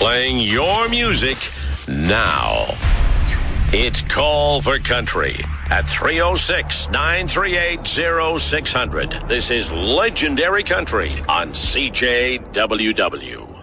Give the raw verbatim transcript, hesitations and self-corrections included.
Playing your music now. It's Call for Country at three oh six, nine three eight, oh six hundred. This is Legendary Country on C J W W.